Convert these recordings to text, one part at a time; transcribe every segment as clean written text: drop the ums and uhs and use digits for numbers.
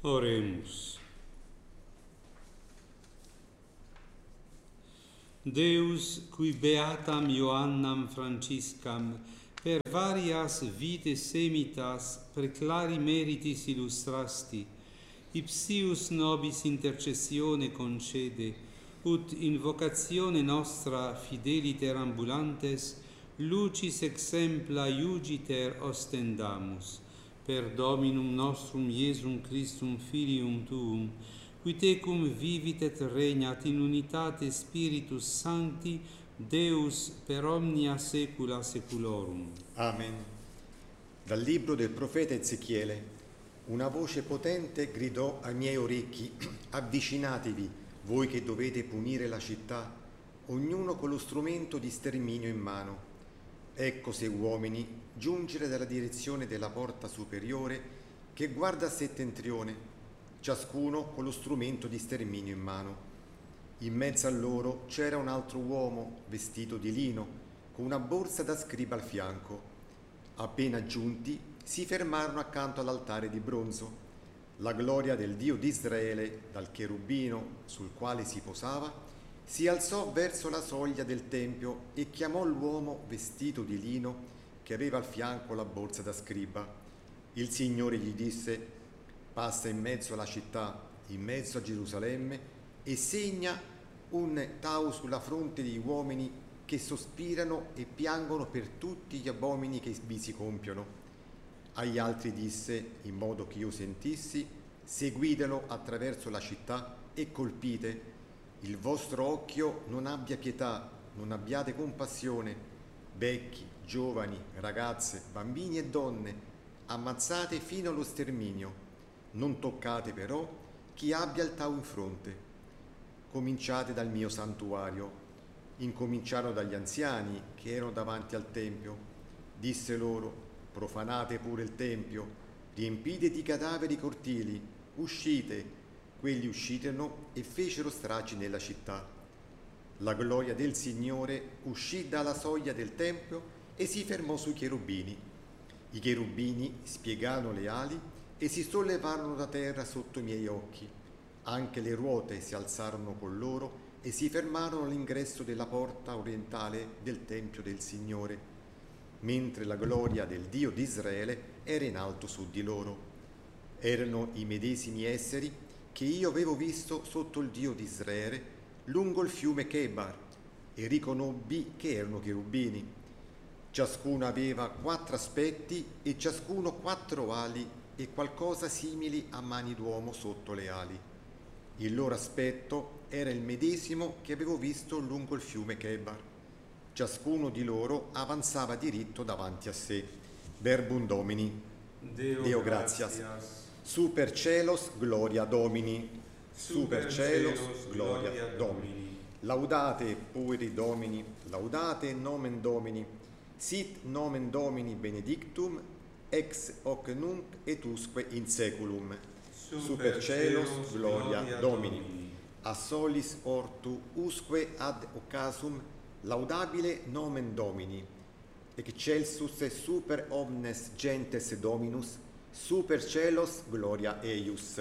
Oremus. Deus, qui beatam Ioannam Franciscam per varias vite semitas preclari meritis illustrasti, ipsius nobis intercessione concede, ut invocatione nostra fideliter ambulantes, lucis exempla iugiter ostendamus, per Dominum nostrum Iesum Christum Filium Tuum, qui tecum vivit et regnat in unitate Spiritus Sancti, Deus per omnia saecula saeculorum. Amen. Dal libro del profeta Ezechiele: una voce potente gridò ai miei orecchi: avvicinatevi, voi che dovete punire la città, ognuno con lo strumento di sterminio in mano. Ecco 6 uomini giungere dalla direzione della porta superiore che guarda a settentrione, ciascuno con lo strumento di sterminio in mano. In mezzo a loro c'era un altro uomo vestito di lino, con una borsa da scriba al fianco. Appena giunti, si fermarono accanto all'altare di bronzo. La gloria del Dio di Israele, dal cherubino sul quale si posava, si alzò verso la soglia del tempio e chiamò l'uomo vestito di lino che aveva al fianco la borsa da scriba. Il Signore gli disse: passa in mezzo alla città, in mezzo a Gerusalemme, e segna un tau sulla fronte degli uomini che sospirano e piangono per tutti gli abomini che vi si compiono. Agli altri disse, in modo che io sentissi: seguitelo attraverso la città e colpite. Il vostro occhio non abbia pietà, non abbiate compassione. Vecchi, giovani, ragazze, bambini e donne, ammazzate fino allo sterminio. Non toccate però chi abbia il tau in fronte. Cominciate dal mio santuario. Incominciarono dagli anziani che erano davanti al tempio. Disse loro: profanate pure il tempio, riempite di cadaveri i cortili, uscite. Quelli uscirono e fecero stragi nella città. La gloria del Signore uscì dalla soglia del tempio e si fermò sui cherubini. I cherubini spiegarono le ali e si sollevarono da terra sotto i miei occhi. Anche le ruote si alzarono con loro e si fermarono all'ingresso della porta orientale del tempio del Signore, mentre la gloria del Dio di Israele era in alto su di loro. Erano i medesimi esseri che io avevo visto sotto il Dio di Israele lungo il fiume Chebar, e riconobbi che erano cherubini. Ciascuno aveva 4 aspetti e ciascuno 4 ali e qualcosa simili a mani d'uomo sotto le ali. Il loro aspetto era il medesimo che avevo visto lungo il fiume Chebar. Ciascuno di loro avanzava diritto davanti a sé. Verbum Domini. Deo gratias. Super celos gloria Domini. Super celos gloria Domini. Laudate pueri Domini, laudate nomen Domini. Sit nomen Domini benedictum, ex hoc nunc et usque in saeculum. Super celos gloria Domini. A solis ortu usque ad occasum laudabile nomen Domini. Excelsus super omnes gentes Dominus, super celos gloria eius.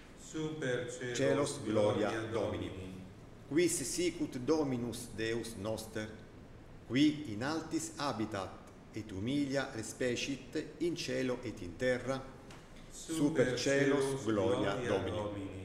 Super celos gloria Domini. Quis sicut Dominus Deus noster, qui in altis habitat, et humilia respecit in cielo et in terra. Super celos gloria Domini.